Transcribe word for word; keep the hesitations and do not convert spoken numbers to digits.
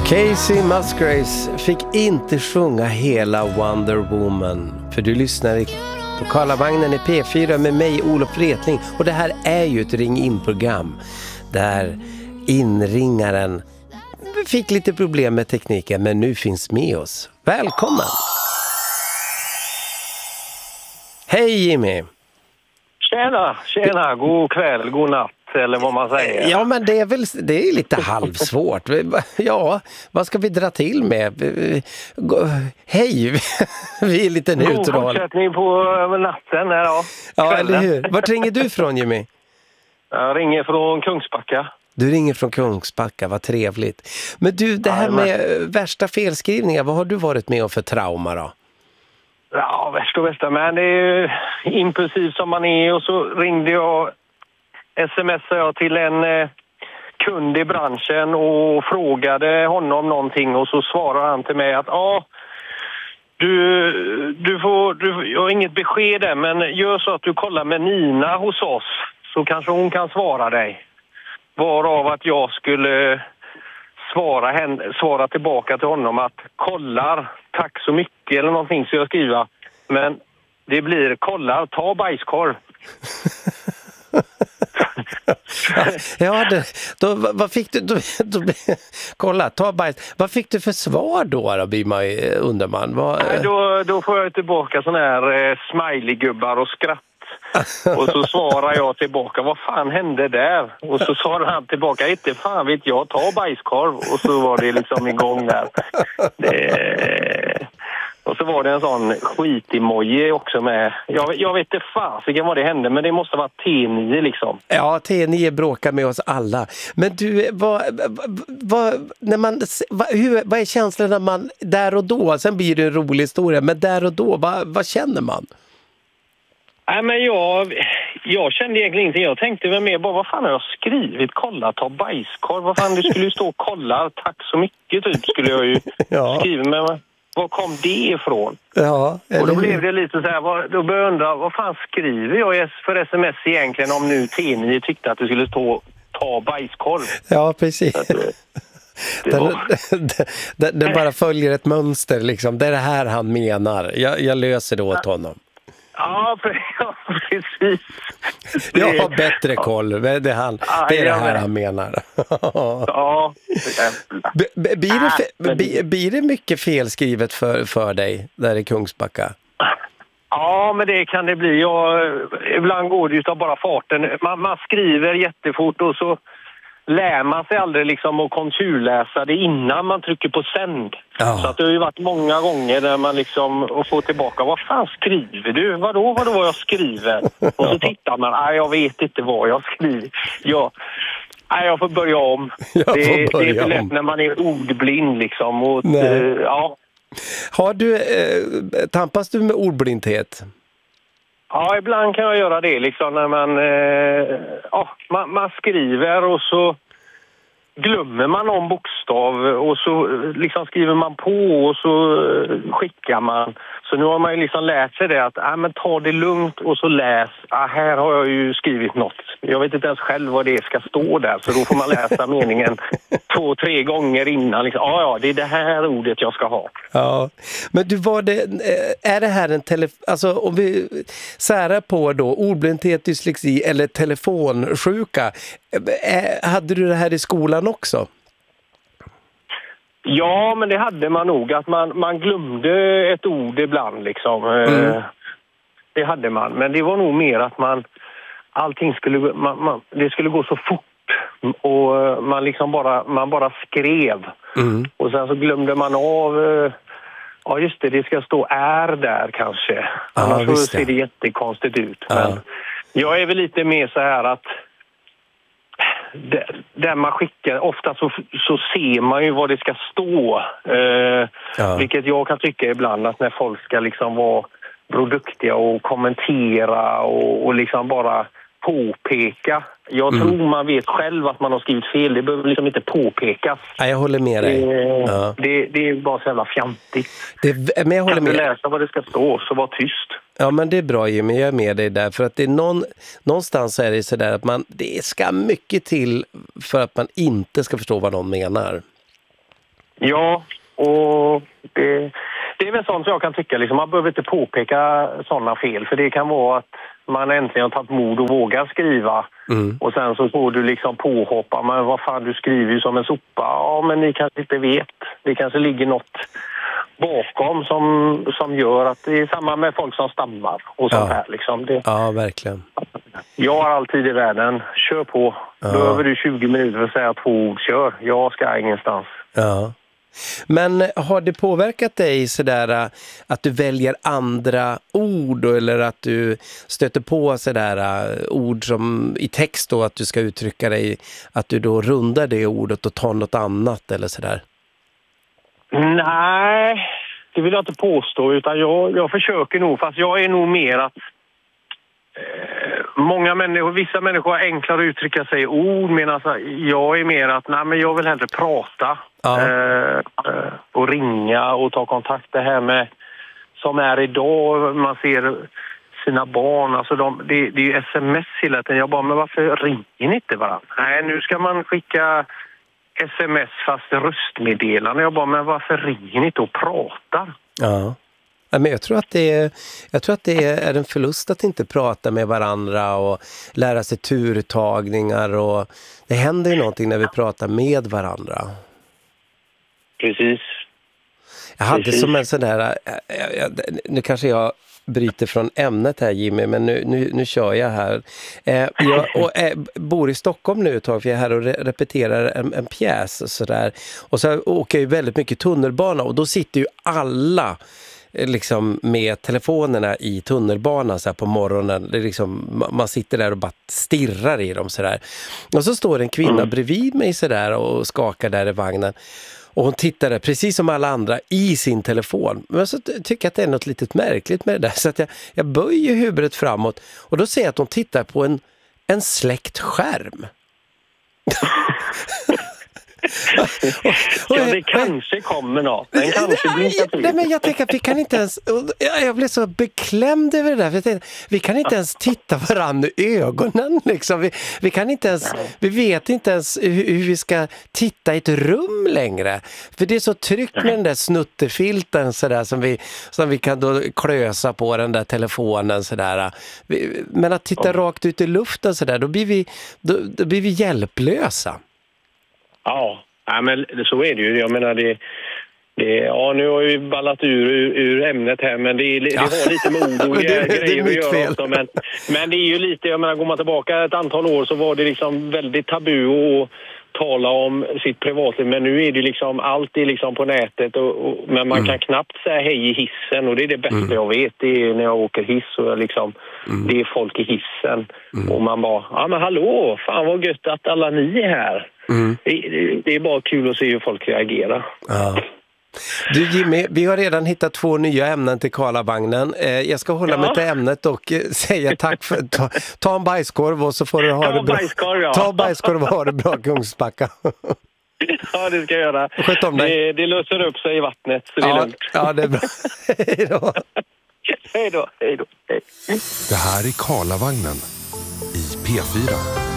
Casey Musgraves fick inte sjunga hela Wonder Woman, för du lyssnar på Karlavagnen i P fyra med mig, Olof Wretling, och det här är ju ett ring-in-program där inringaren fick lite problem med tekniken, men nu finns med oss. Välkommen! Hej Jimmy! Tjena, tjena, god kväll, god natt eller vad man säger. Ja, men det är väl det är lite halvsvårt. Ja, vad ska vi dra till med? Hej, vi är lite neutral. God fortsättning på natten här då. Ja, eller hur? Vart ringer du från, Jimmy? Jag ringer från Kungsbacka. Du ringer från Kungsbacka, vad trevligt. Men du, det här med värsta felskrivningar, vad har du varit med om för trauma då? Ja, värsta och värsta, men det är ju impulsiv som man är, och så ringde jag, smsade jag till en eh, kund i branschen och frågade honom någonting, och så svarade han till mig att ja, du, du får, du, jag har inget besked där, men gör så att du kollar med Nina hos oss, så kanske hon kan svara dig. Varav att jag skulle svara, henne, svara tillbaka till honom att kollar, tack så mycket eller någonting, så jag skriva. Men det blir kollar, ta bajskorv. Ja, det, då, vad fick du då, då, kolla, ta bajs. Vad fick du för svar då, då blir man, undrar man. Vad, Nej, då, då får jag tillbaka sån här eh, smiley-gubbar och skratt. Och så svarar jag tillbaka, vad fan hände där? Och så svarar han tillbaka, inte fan vet jag, ta bajskorv. Och så var det liksom igång där. Det... Och så var det en sån skit-emoji också med. Jag, jag vet inte fasiken vad det hände, men det måste vara T nio liksom. Ja, T nio bråkar med oss alla. Men du, vad, vad, när man, vad, hur, vad är känslan när man, där och då, sen blir det en rolig historia, men där och då, vad, vad känner man? Nej, men jag, jag kände egentligen ingenting. Jag tänkte väl mer bara, vad fan har jag skrivit? Kolla, ta bajskorv. Vad fan, det skulle ju stå kolla, tack så mycket typ, skulle jag ju ja. skriva. Men var kom det ifrån? Ja, och då blev det lite så här, vad, då började jag undra, vad fan skriver jag för sms egentligen om nu T nio tyckte att det skulle stå ta bajskorv? Ja, precis. Att, det den, var... den, den bara följer ett mönster liksom. Det är det här han menar. Jag, jag löser det åt honom. Ja, precis. Det... Jag har bättre koll. Det är, han, ja, det, är det här han menar. Ja. B- b- blir, det fe- b- blir det mycket felskrivet för, för dig där i Kungsbacka? Ja, men det kan det bli. Jag, ibland går det ju av bara farten. Man, man skriver jättefort och så lär man sig aldrig liksom att konturläsa det innan man trycker på sänd. Ja. Så att det har ju varit många gånger där man liksom får tillbaka, vad fan skriver du? Vadå, vadå vad jag skriver? Och så tittar man, nej jag vet inte vad jag skriver. Ja, nej jag får börja om. Jag får det, börja det är för lätt om. när man är ordblind liksom. Och, eh, ja. Har du, eh, tampas du med ordblindhet? Ja, ibland kan jag göra det liksom när man, eh, ja, man, man skriver och så glömmer man om bokstav och så liksom skriver man på och så skickar man. Så nu har man ju liksom lärt sig det att äh, men ta det lugnt och så läs. Ah, här har jag ju skrivit något. Jag vet inte ens själv vad det ska stå där, så då får man läsa meningen två, tre gånger innan. Liksom, ah, ja, det är det här ordet jag ska ha. Ja, men du, var det, är det här en telefon, alltså om vi särar på då ordblindhet, dyslexi eller telefonsjuka, hade du det här i skolan också? Ja, men det hade man nog, att man, man glömde ett ord ibland liksom. Mm. Det hade man, men det var nog mer att man allting skulle, man, man, det skulle gå så fort och man liksom bara, man bara skrev. Mm. Och sen så glömde man av, ja just det, det ska stå är där kanske. Ja, annars så ser det jättekonstigt ut. Ja. Men jag är väl lite mer så här att där man skickar, ofta så, så ser man ju vad det ska stå. Eh, ja. Vilket jag kan tycka ibland, att när folk ska liksom vara produktiga och kommentera och, och liksom bara påpeka. Jag mm. tror man vet själv att man har skrivit fel. Det behöver liksom inte påpekas. Ja, jag håller med dig. Det, ja. det, det är bara så jävla fjantigt. Det, men jag håller kan med. du läsa vad det ska stå, så var tyst. Ja, men det är bra Jimmy, jag är med dig där. För att det är någon, någonstans är det så där att man, det ska mycket till för att man inte ska förstå vad någon menar. Ja, och det, det är väl sånt jag kan tycka. Liksom, man behöver inte påpeka sådana fel. För det kan vara att man äntligen har tagit mod och vågar skriva. Mm. Och sen så får du liksom påhoppa. Men vad fan, du skriver ju som en sopa. Ja, men ni kanske inte vet. Det kanske ligger något bakom som, som gör att det är samma med folk som stammar och sånt ja. här. Liksom. Det, ja, verkligen. Jag har alltid i världen. Kör på. Ja. Behöver du tjugo minuter för att säga två ord, kör. Jag ska ingenstans. Ja. Men har det påverkat dig sådär att du väljer andra ord eller att du stöter på sådär ord som i text då, att du ska uttrycka dig, att du då rundar det ordet och tar något annat eller sådär? Nej, det vill jag inte påstå, utan jag, jag försöker nog, fast jag är nog mer att eh, många människor, vissa människor har enklare att uttrycka sig i ord, medan jag är mer att nej, men jag vill hellre prata. Ja. Eh, och ringa och ta kontakt. Det här med som är idag, man ser sina barn, alltså de, det, det är ju sms hela tiden. Jag bara, men varför ringer ni inte varandra? Nej, nu ska man skicka sms fast röstmeddelande. Jag bara, men varför ringer ni inte och pratar? Ja. Men jag tror att det är, jag tror att det är en förlust att inte prata med varandra och lära sig turtagningar, och det händer ju någonting när vi pratar med varandra. Precis. Jag hade Precis. som en sån där, nu kanske jag bryter från ämnet här, Jimmy, men nu, nu, nu kör jag här. Eh, jag och, eh, bor i Stockholm nu ett tag, för jag är här och re- repeterar en, en pjäs och sådär. Och så åker jag ju väldigt mycket tunnelbana, och då sitter ju alla liksom med telefonerna i tunnelbanan så här på morgonen. Det är liksom, man sitter där och bara stirrar i dem så där. Och så står en kvinna mm. bredvid mig så där och skakar där i vagnen. Och hon tittar där, precis som alla andra, i sin telefon. Men så tycker jag att det är något litet märkligt med det där. Så att jag, jag böjer huvudet framåt, och då ser jag att hon tittar på en, en släckt skärm. Ja, det kanske kommer något. Den kanske blir nej, men jag tänker att vi kan inte ens... Jag blev så beklämd över det där. För jag tänkte, vi kan inte ens titta varandra i ögonen. Liksom. Vi, vi kan inte ens... Vi vet inte ens hur, hur vi ska titta i ett rum längre. För det är så tryggt med den där snutterfilten så där, som, vi, som vi kan då klösa på den där telefonen. Så där. Men att titta mm. rakt ut i luften så där, då blir vi, då, då blir vi hjälplösa. Ja, ja, men så är det ju. Jag menar, det, det, ja, nu har vi ballat ur, ur, ur ämnet här, men det, det, ja. det har lite med ord och det, det, grejer att göra också. Men, men det är ju lite, jag menar, går man tillbaka ett antal år så var det liksom väldigt tabu att tala om sitt privatliv, men nu är det liksom, allt är liksom på nätet, och, och, men man mm. kan knappt säga hej i hissen, och det är det bästa mm. jag vet, det är när jag åker hiss och liksom, mm. det är folk i hissen mm. och man bara, ja men hallå, fan vad gött att alla ni är här. Mm. Det, det, det är bara kul att se hur folk reagerar. Ja. Du Jimmy, vi har redan hittat två nya ämnen till Karlavagnen. Eh, jag ska hålla ja. mig till ämnet och eh, säga tack för... Ta, ta en bajskorv och så får du ha ta det bra. Bajskorv, ja. Ta bajskorv och ha det bra, Kungsbacka. Ja, det ska jag göra. Sköt om dig. Det, det löser upp sig i vattnet, så det är ja, lugnt. Ja, det är bra. Hej då. Hej då, hej då. Hej. Det här är Karlavagnen i P fyra.